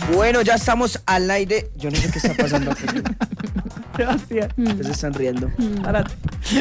Bueno, ya estamos al aire. Yo no sé qué está pasando aquí. Sebastián. Se están riendo. Párate.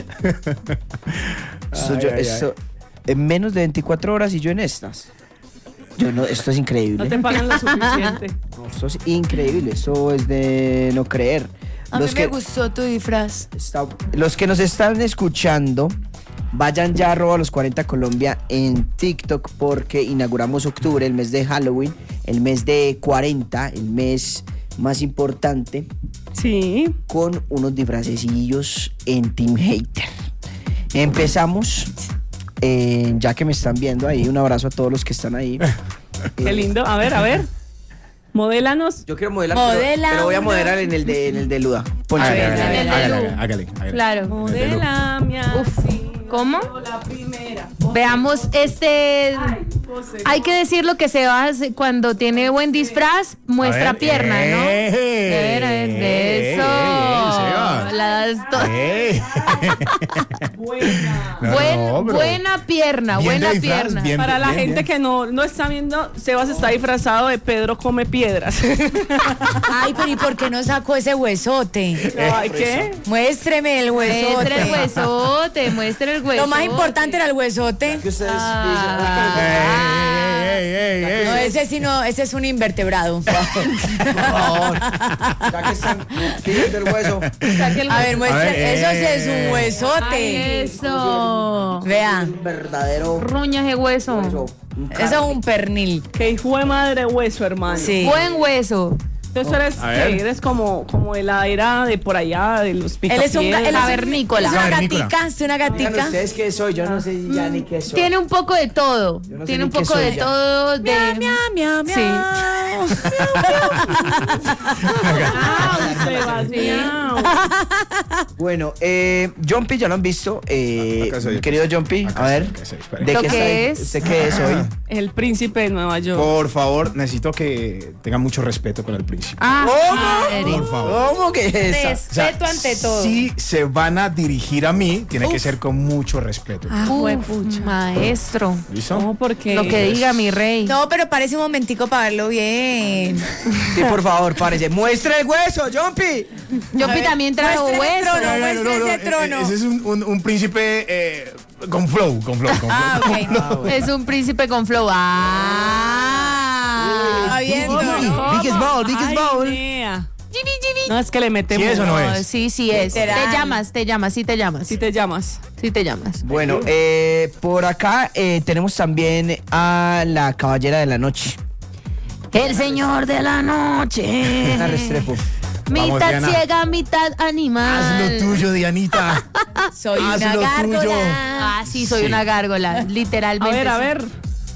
Esto, en menos de 24 horas y yo en estas. Esto es increíble. No te pagan lo suficiente. No, esto es increíble. Esto es de no creer. A mí me gustó tu disfraz. Los que nos están escuchando, vayan ya a @los40 Colombia en TikTok porque inauguramos octubre, el mes de Halloween, el mes de 40, el mes más importante. Sí. Con unos disfracecillos en Team Hater. Empezamos. Ya que me están viendo ahí, un abrazo a todos los que están ahí. Qué lindo. A ver. Modélanos. Yo quiero modelar, pero voy a modelar en el de Luda. Hágale. Claro. Modélame así. ¿Cómo? La primera. Veamos hay que decir lo que se hace cuando tiene buen disfraz, muestra pierna, ¿no? De eso. Buena pierna, buena pierna. Para la gente que no está viendo, Sebas está disfrazado de Pedro Come Piedras. Ay, pero ¿y por qué no sacó ese huesote? Ay, ¿qué? Muéstreme el huesote. Muestre el huesote. Lo más importante era el huesote. ¿Qué ustedes No, ese es un invertebrado. Por favor. Ya que están pidiendo el hueso. A ver, muestre. Eso sí es un huesote. Ay, eso. Vea. Un verdadero Ruñas de hueso. Eso es un pernil. Que hijo de madre hueso, hermano. Sí. Buen hueso. Entonces eres como de la era de por allá, de los picapiedras. Él es cavernícola. Es una gatica, Digan ustedes qué soy, yo no sé ya ni qué soy. Tiene un poco de todo. Yo no sé Tiene ni un poco qué de soy ya. todo. Miau. Sí. Sebastián. Bueno, Jumpy, ya lo han visto. Mi querido Jumpy, a ver. ¿De ¿Lo qué que está? es? ¿Usted qué es hoy? El príncipe de Nueva York. Por favor, necesito que tengan mucho respeto con el príncipe. Por favor. ¿Cómo que es esa? Respeto ante todo. Si se van a dirigir a mí, tiene que ser con mucho respeto. Maestro. ¿Listo? No, porque Lo que diga mi rey. No, pero parece un momentico para verlo bien. Sí, por favor, párese. ¡Muestre el hueso, Jumpy! Jumpy también trajo muestre el hueso. trono. Muestre ese trono. Ese es un príncipe con flow. Ah, ok. Bueno. Es un príncipe con flow. Bien. Big Small. Mía. No, es que le metemos. ¿Sí es o no es? Sí es. Literal. Te llamas. Si te llamas. Bueno, por acá tenemos también a la caballera de la noche. El señor de la noche. Ana Restrepo. Vamos, Mitad Diana. ciega, mitad animal. Haz lo tuyo, Dianita. Soy Haz una lo tuyo. gárgola. Sí, soy una gárgola, literalmente. A ver.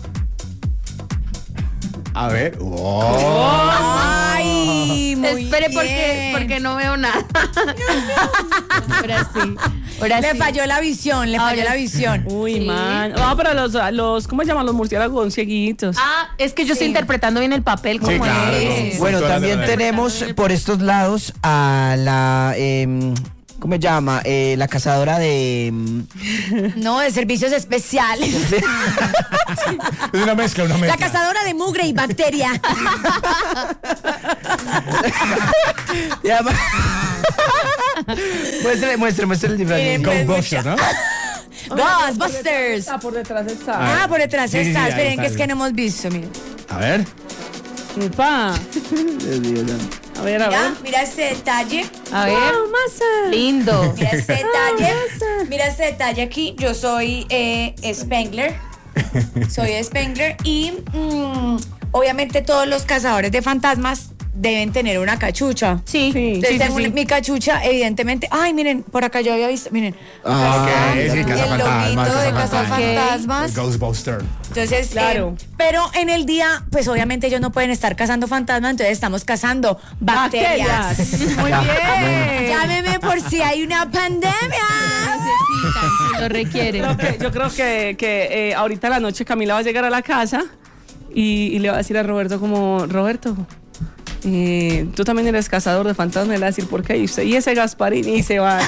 A ver. Oh. Ay, muy Espere bien. porque no veo nada. Ahora sí. Le falló la visión. Uy, Sí. man. No, pero los ¿cómo se llaman los murciélagos cieguitos? Es que yo estoy interpretando bien el papel como Sí, claro. es. Bueno, Doctora también de la- tenemos por estos lados a la... ¿cómo se llama? La cazadora de... No, de servicios especiales. Es una mezcla. La cazadora de mugre y bacteria. Muestre el disfraz. Miren, Ghostbusters, ¿no? Ghostbusters. Por detrás está. Por detrás Sí, sí, está. ahí Esperen, está, que es ahí. que no hemos visto, miren. A ver. Epa. A ver. Mira ese detalle. A ver. Lindo. Mira ese detalle. Mira ese detalle aquí. Yo soy Spengler. Soy Spengler y obviamente todos los cazadores de fantasmas deben tener una cachucha. Sí. Entonces tengo mi cachucha, evidentemente. Ay, miren, por acá yo había visto, miren. Ah, Acá ok, sí, el cazafantasmas, loguito de cazafantasmas. cazafantasmas. Ghostbuster. Entonces, Claro. pero en el día, pues obviamente ellos no pueden estar cazando fantasmas, entonces estamos cazando bacterias. Muy bien. Llámeme por si hay una pandemia. Lo requieren. Yo creo que ahorita a la noche Camila va a llegar a la casa y le va a decir a Roberto como, Roberto, Tú también eres cazador de fantasmas, le va a decir por qué. Y ese Gasparín, y se va.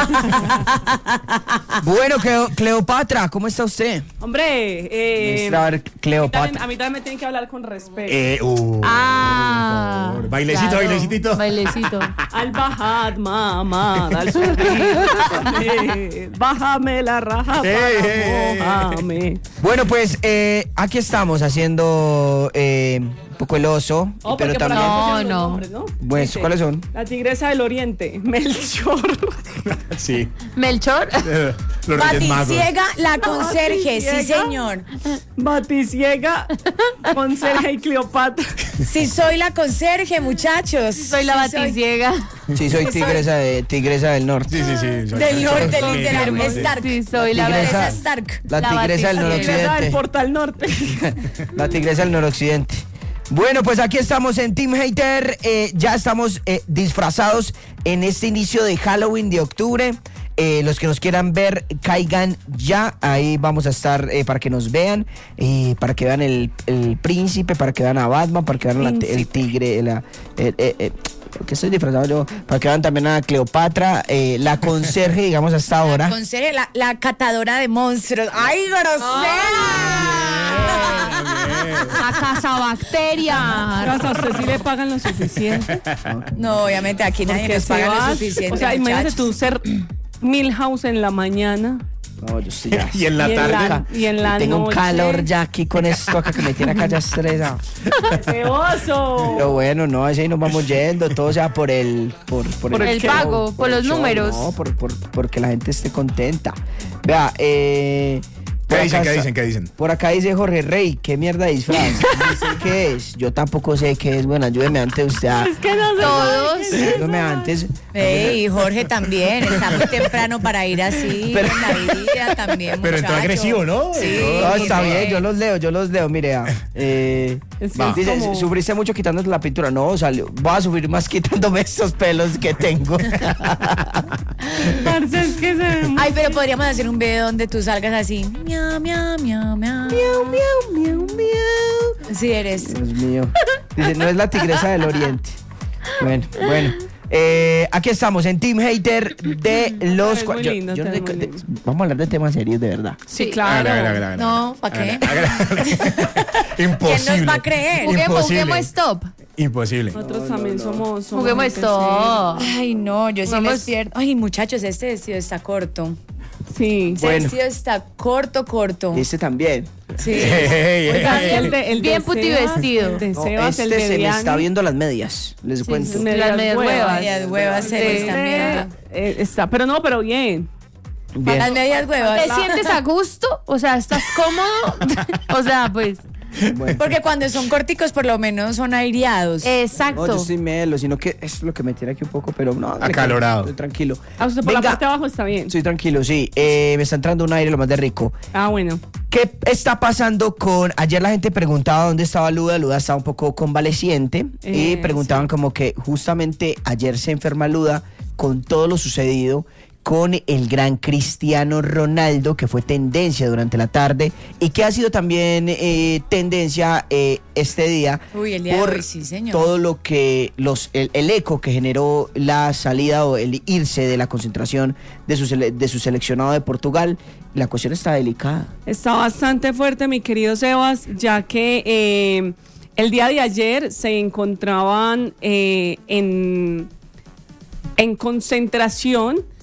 Bueno, Cleopatra, ¿cómo está usted? Hombre, Cleopatra. a mí también me tienen que hablar con respeto. Bailecito, claro, bailecito. Bailecito. Al bajad, mamá, al subir, bájame la raja para mojarme. Bueno, pues aquí estamos haciendo un poco el oso, Oh, pero porque por también... acá No, pusieron los no. nombres, ¿no? Bueno, Dice, ¿cuáles son? La tigresa del oriente, Melchor. Sí. Melchor. Los Reyes Magos. Baticiega, la conserje, sí Baticiega. señor. Baticiega, Conserje y Cleopatra. Sí soy la conserje, muchachos. Soy la Sí baticiega. Sí, soy tigresa del norte. Sí. Del norte, literal. Confirmo. Stark. Sí, soy la Tigresa. Tigresa baticiega. Stark. La La tigresa del baticiega. Tigresa del noroccidente. portal norte. La tigresa del noroccidente. Bueno, pues aquí estamos en Team Hater. Ya estamos disfrazados en este inicio de Halloween de octubre. Los que nos quieran ver, caigan ya. Ahí vamos a estar para que nos vean. Para que vean el príncipe, para que vean a Batman, para que vean el tigre. ¿Qué estoy disfrazado yo? Para que vean también a Cleopatra, la conserje, digamos, hasta ahora. Conserje, la catadora de monstruos. ¡Ay, grosera! La casa bacteria. A usted sí le pagan lo suficiente. No, obviamente aquí nadie Porque nos paga lo Sebas, suficiente. o sea, imagínate muchachos. tú ser Milhouse en la mañana. No, yo estoy ya. Y en la Y en tarde. la- y en la Tengo un noche. calor ya aquí con esto acá que me tiene acá ya estresado. ¡Qué oso! Pero bueno, no, así nos vamos yendo, todo sea por el el show, pago, por el los show, números. No, porque la gente esté contenta. Vea, por acá ¿Qué dicen? Por acá dice Jorge Rey, ¿qué mierda de disfraz? Dice, ¿qué es? Yo tampoco sé qué es. Bueno, ayúdeme antes usted a... Es que no sé. Todos. Ayúdeme antes. Ey, Jorge también, está muy temprano para ir así Pero- en la vida también, Pero entró muchacho. agresivo, ¿no? Sí. No, está sí. bien, yo los leo, mire. Es que es Dice, como- sufriste mucho quitándote la pintura. No, salió. Voy a sufrir más quitándome estos pelos que tengo. Parce, es que se... Ay, pero podríamos hacer un video donde tú salgas así. Miau, miau, miau, miau. Sí eres. Dios mío. Dice, no es la tigresa del oriente. Bueno. Aquí estamos en Team Hater de los... Te ves muy yo- lindo, yo no te sé ves muy qué- lindo. Vamos a hablar de temas serios, de verdad. Sí, claro. Hágale. No, ¿para qué? Imposible. ¿Quién nos va a creer? Juguemos stop. Imposible. Nosotros también somos Juguemos gente stop. Ay, no, yo sí me Vamos. despierto. Ay, muchachos, este vestido está corto. seria. Sí. Este Bueno. vestido está corto. Este también. Sí. Oiga, el de Bien puti Sebas, vestido. El de No, Sebas, el este de se me Diani. está viendo las medias, les cuento. Las medias huevas. Medias huevas se le están viendo. Está, pero no, pero bien. Bien. Las medias huevas. ¿Te sientes a gusto? O sea, ¿estás cómodo? O sea, pues, Bueno. Porque cuando son corticos, por lo menos son aireados. No, yo exacto. estoy melo, sino que es lo que me tiene aquí un poco, pero no. Acalorado. Estoy tranquilo. A usted por la Venga, parte de abajo está bien. estoy tranquilo, sí. Me está entrando un aire lo más de rico. Ah, bueno. ¿Qué está pasando con...? Ayer la gente preguntaba dónde estaba Luda. Luda estaba un poco convaleciente. Y preguntaban como que justamente ayer se enferma Luda con todo lo sucedido con el gran Cristiano Ronaldo, que fue tendencia durante la tarde y que ha sido también tendencia este día. Uy, el día de por hoy, sí, señor. todo lo que el eco que generó la salida o el irse de la concentración de su seleccionado de Portugal. La cuestión está delicada. Está bastante fuerte, mi querido Sebas, ya que el día de ayer se encontraban en concentración